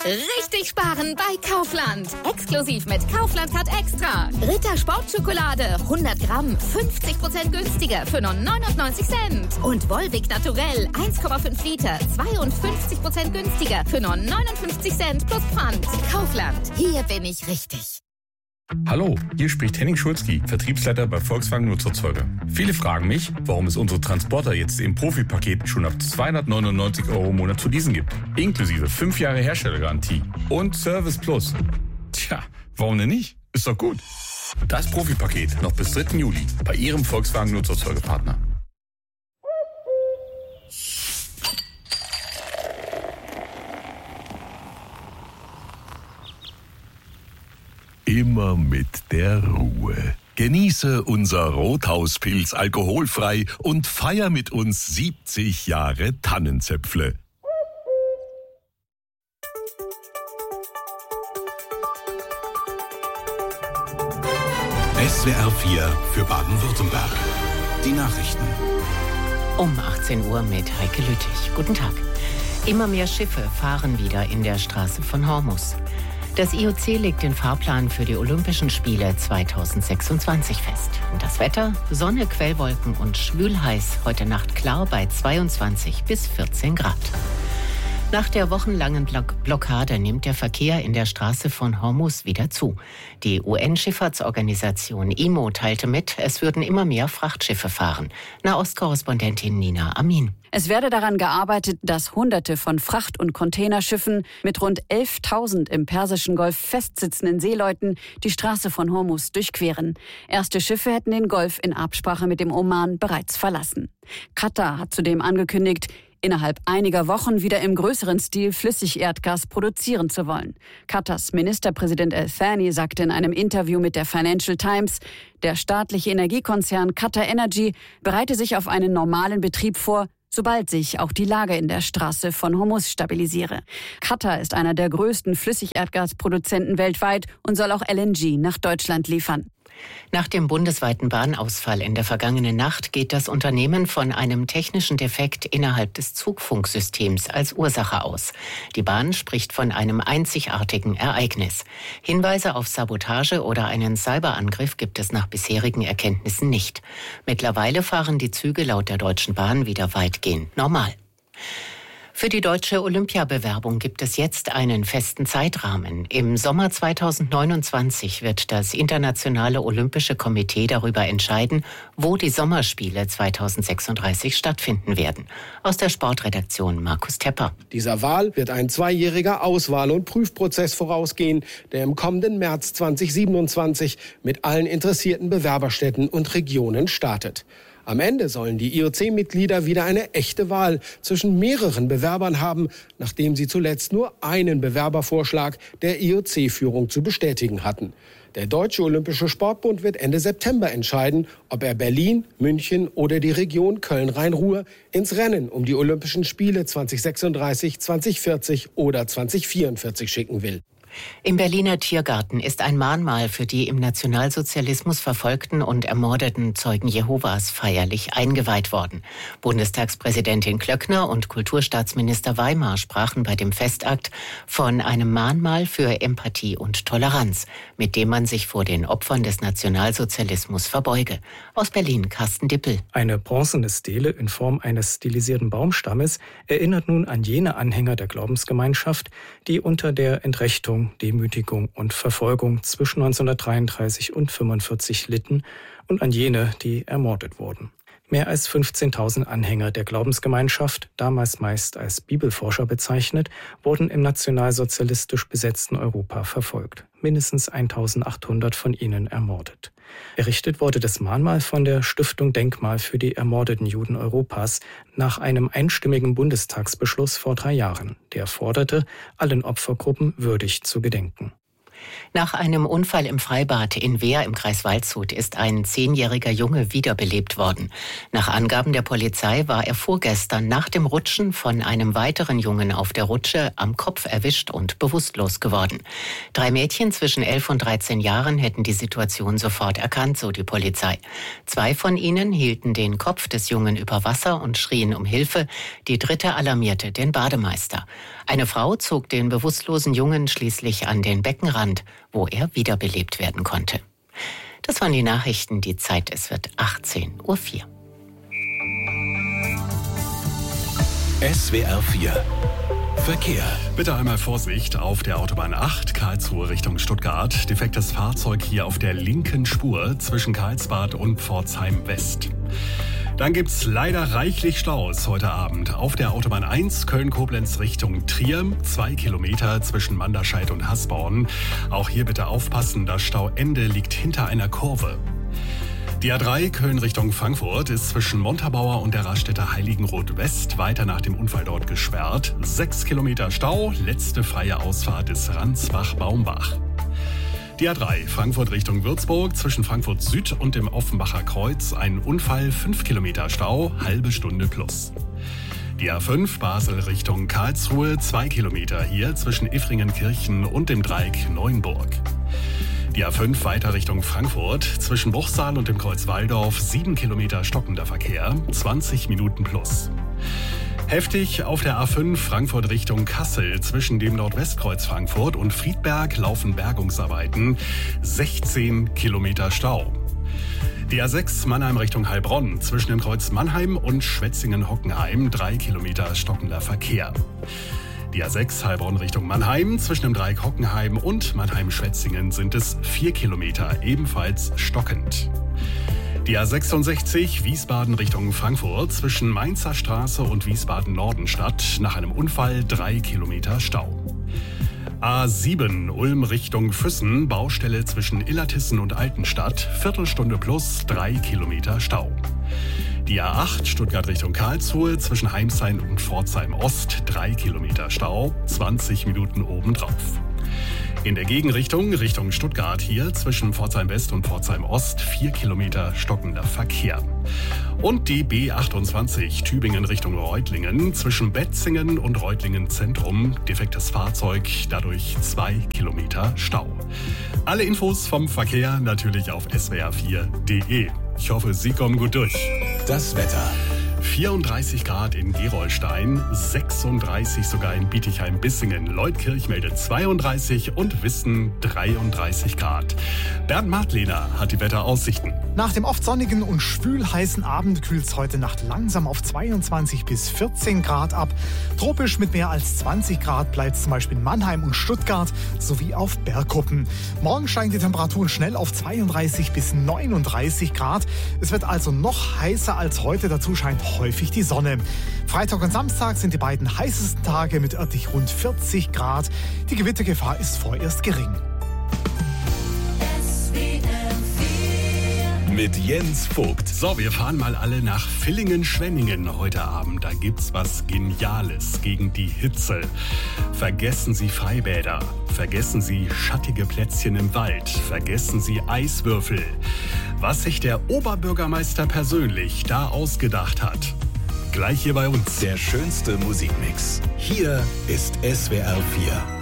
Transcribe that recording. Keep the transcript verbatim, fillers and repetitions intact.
Richtig sparen bei Kaufland. Exklusiv mit Kaufland Card Extra. Ritter Sportschokolade hundert Gramm fünfzig Prozent günstiger für nur neunundneunzig Cent. Und Volvic Naturell eins Komma fünf Liter zweiundfünfzig Prozent günstiger für nur neunundfünfzig Cent plus Pfand. Kaufland. Hier bin ich richtig. Hallo, hier spricht Henning Schulzki, Vertriebsleiter bei Volkswagen Nutzerzeuger. Viele fragen mich, warum es unsere Transporter jetzt im Profipaket schon ab zweihundertneunundneunzig Euro im Monat zu leasen gibt. Inklusive fünf Jahre Herstellergarantie und Service Plus. Tja, warum denn nicht? Ist doch gut. Das Profipaket noch bis dritten Juli bei Ihrem Volkswagen Nutzerzeugerpartner. Immer mit der Ruhe. Genieße unser Rothauspilz alkoholfrei und feier mit uns siebzig Jahre Tannenzäpfle. S W R vier für Baden-Württemberg. Die Nachrichten. Um achtzehn Uhr mit Heike Lüttich. Guten Tag. Immer mehr Schiffe fahren wieder in der Straße von Hormuz. Das I O C legt den Fahrplan für die Olympischen Spiele zweitausendsechsundzwanzig fest. Und das Wetter? Sonne, Quellwolken und schwülheiß. Heute Nacht klar bei zweiundzwanzig bis vierzehn Grad. Nach der wochenlangen Blockade nimmt der Verkehr in der Straße von Hormuz wieder zu. Die U N-Schifffahrtsorganisation I M O teilte mit, es würden immer mehr Frachtschiffe fahren. Nahostkorrespondentin Nina Amin. Es werde daran gearbeitet, dass Hunderte von Fracht- und Containerschiffen mit rund elftausend im Persischen Golf festsitzenden Seeleuten die Straße von Hormuz durchqueren. Erste Schiffe hätten den Golf in Absprache mit dem Oman bereits verlassen. Katar hat zudem angekündigt, innerhalb einiger Wochen wieder im größeren Stil Flüssigerdgas produzieren zu wollen. Katars Ministerpräsident Al-Thani sagte in einem Interview mit der Financial Times, der staatliche Energiekonzern Qatar Energy bereite sich auf einen normalen Betrieb vor, sobald sich auch die Lage in der Straße von Hormuz stabilisiere. Katar ist einer der größten Flüssigerdgasproduzenten weltweit und soll auch L N G nach Deutschland liefern. Nach dem bundesweiten Bahnausfall in der vergangenen Nacht geht das Unternehmen von einem technischen Defekt innerhalb des Zugfunksystems als Ursache aus. Die Bahn spricht von einem einzigartigen Ereignis. Hinweise auf Sabotage oder einen Cyberangriff gibt es nach bisherigen Erkenntnissen nicht. Mittlerweile fahren die Züge laut der Deutschen Bahn wieder weitgehend normal. Für die deutsche Olympiabewerbung gibt es jetzt einen festen Zeitrahmen. Im Sommer zweitausendneunundzwanzig wird das Internationale Olympische Komitee darüber entscheiden, wo die Sommerspiele zweitausendsechsunddreißig stattfinden werden. Aus der Sportredaktion Markus Tepper. Dieser Wahl wird ein zweijähriger Auswahl- und Prüfprozess vorausgehen, der im kommenden März zweitausendsiebenundzwanzig mit allen interessierten Bewerberstädten und Regionen startet. Am Ende sollen die I O C-Mitglieder wieder eine echte Wahl zwischen mehreren Bewerbern haben, nachdem sie zuletzt nur einen Bewerbervorschlag der I O C-Führung zu bestätigen hatten. Der Deutsche Olympische Sportbund wird Ende September entscheiden, ob er Berlin, München oder die Region Köln-Rhein-Ruhr ins Rennen um die Olympischen Spiele zweitausendsechsunddreißig, zweitausendvierzig oder zweitausendvierundvierzig schicken will. Im Berliner Tiergarten ist ein Mahnmal für die im Nationalsozialismus verfolgten und ermordeten Zeugen Jehovas feierlich eingeweiht worden. Bundestagspräsidentin Klöckner und Kulturstaatsminister Weimar sprachen bei dem Festakt von einem Mahnmal für Empathie und Toleranz, mit dem man sich vor den Opfern des Nationalsozialismus verbeuge. Aus Berlin Carsten Dippel. Eine bronzene Stele in Form eines stilisierten Baumstammes erinnert nun an jene Anhänger der Glaubensgemeinschaft, die unter der Entrechtung, Demütigung und Verfolgung zwischen neunzehnhundertdreiunddreißig und fünfundvierzig litten und an jene, die ermordet wurden. Mehr als fünfzehntausend Anhänger der Glaubensgemeinschaft, damals meist als Bibelforscher bezeichnet, wurden im nationalsozialistisch besetzten Europa verfolgt. Mindestens eintausendachthundert von ihnen ermordet. Errichtet wurde das Mahnmal von der Stiftung Denkmal für die ermordeten Juden Europas nach einem einstimmigen Bundestagsbeschluss vor drei Jahren, der forderte, allen Opfergruppen würdig zu gedenken. Nach einem Unfall im Freibad in Wehr im Kreis Waldshut ist ein zehnjähriger Junge wiederbelebt worden. Nach Angaben der Polizei war er vorgestern nach dem Rutschen von einem weiteren Jungen auf der Rutsche am Kopf erwischt und bewusstlos geworden. Drei Mädchen zwischen elf und dreizehn Jahren hätten die Situation sofort erkannt, so die Polizei. Zwei von ihnen hielten den Kopf des Jungen über Wasser und schrien um Hilfe. Die dritte alarmierte den Bademeister. Eine Frau zog den bewusstlosen Jungen schließlich an den Beckenrand, wo er wiederbelebt werden konnte. Das waren die Nachrichten. Die Zeit, es wird achtzehn Uhr vier. S W R vier Verkehr. Bitte einmal Vorsicht auf der Autobahn acht, Karlsruhe Richtung Stuttgart. Defektes Fahrzeug hier auf der linken Spur zwischen Karlsbad und Pforzheim West. Dann gibt's leider reichlich Staus heute Abend. Auf der Autobahn eins Köln-Koblenz Richtung Trier, zwei Kilometer zwischen Manderscheid und Hasborn. Auch hier bitte aufpassen, das Stauende liegt hinter einer Kurve. Die A drei Köln Richtung Frankfurt ist zwischen Montabaur und der Raststätte Heiligenroth West weiter nach dem Unfall dort gesperrt. Sechs Kilometer Stau, letzte freie Ausfahrt ist Ransbach-Baumbach. Die A drei Frankfurt Richtung Würzburg zwischen Frankfurt Süd und dem Offenbacher Kreuz ein Unfall, fünf Kilometer Stau, halbe Stunde plus. Die A fünf Basel Richtung Karlsruhe, zwei Kilometer hier zwischen Iffringenkirchen und dem Dreieck Neuenburg. Die A fünf weiter Richtung Frankfurt zwischen Bruchsal und dem Kreuz Walldorf, sieben Kilometer stockender Verkehr, zwanzig Minuten plus. Heftig auf der A fünf Frankfurt Richtung Kassel zwischen dem Nordwestkreuz Frankfurt und Friedberg laufen Bergungsarbeiten, sechzehn Kilometer Stau. Die A sechs Mannheim Richtung Heilbronn zwischen dem Kreuz Mannheim und Schwetzingen-Hockenheim, drei Kilometer stockender Verkehr. Die A sechs Heilbronn Richtung Mannheim zwischen dem Dreieck Hockenheim und Mannheim-Schwetzingen sind es vier Kilometer, ebenfalls stockend. Die A sechsundsechzig Wiesbaden Richtung Frankfurt zwischen Mainzer Straße und Wiesbaden-Nordenstadt nach einem Unfall drei Kilometer Stau. A sieben Ulm Richtung Füssen, Baustelle zwischen Illertissen und Altenstadt, Viertelstunde plus drei Kilometer Stau. Die A acht Stuttgart Richtung Karlsruhe zwischen Heimsheim und Pforzheim Ost, drei Kilometer Stau, zwanzig Minuten obendrauf. In der Gegenrichtung, Richtung Stuttgart hier zwischen Pforzheim West und Pforzheim Ost, vier Kilometer stockender Verkehr. Und die B achtundzwanzig Tübingen Richtung Reutlingen zwischen Betzingen und Reutlingen Zentrum, defektes Fahrzeug, dadurch zwei Kilometer Stau. Alle Infos vom Verkehr natürlich auf s w r vier punkt d e. Ich hoffe, Sie kommen gut durch. Das Wetter. vierunddreißig Grad in Gerolstein, sechsunddreißig sogar in Bietigheim-Bissingen. Leutkirch meldet zweiunddreißig und Wissen dreiunddreißig Grad. Bernd Martlehner hat die Wetteraussichten. Nach dem oft sonnigen und schwül-heißen Abend kühlt es heute Nacht langsam auf zweiundzwanzig bis vierzehn Grad ab. Tropisch mit mehr als zwanzig Grad bleibt es zum Beispiel in Mannheim und Stuttgart sowie auf Bergkuppen. Morgen steigen die Temperaturen schnell auf zweiunddreißig bis neununddreißig Grad. Es wird also noch heißer als heute, dazu scheint häufig die Sonne. Freitag und Samstag sind die beiden heißesten Tage mit örtlich rund vierzig Grad. Die Gewittergefahr ist vorerst gering. Mit Jens Vogt. So, wir fahren mal alle nach Villingen-Schwenningen heute Abend. Da gibt's was Geniales gegen die Hitze. Vergessen Sie Freibäder. Vergessen Sie schattige Plätzchen im Wald. Vergessen Sie Eiswürfel. Was sich der Oberbürgermeister persönlich da ausgedacht hat. Gleich hier bei uns. Der schönste Musikmix. Hier ist S W R vier.